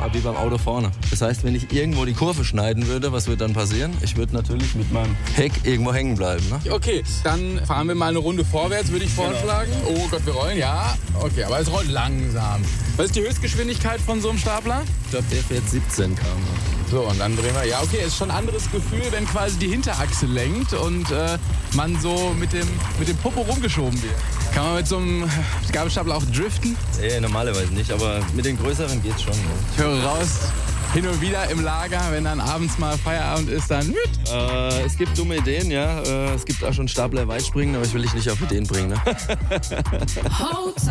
wie beim Auto vorne. Das heißt, wenn ich irgendwo die Kurve schneiden würde, was würde dann passieren? Ich würde natürlich mit meinem Heck irgendwo hängen bleiben. Ne? Okay, dann fahren wir mal eine Runde vorwärts, würde ich vorschlagen. Genau. Oh Gott, wir rollen, ja. Okay, aber es rollt langsam. Was ist die Höchstgeschwindigkeit von so einem Stapler? Ich glaube, der fährt 17 km/h. So, und dann drehen wir. Ja, okay, ist schon ein anderes Gefühl, wenn quasi die Hinterachse lenkt und man so mit dem Popo rumgeschoben wird. Kann man mit so einem Gabelstapler auch driften? Nee, normalerweise nicht, aber mit den größeren geht's schon. Ne? Ich höre raus, hin und wieder im Lager, wenn dann abends mal Feierabend ist, dann es gibt dumme Ideen, ja. Es gibt auch schon Stapler Weitspringen, aber ich will dich nicht auf Ideen bringen. Ne?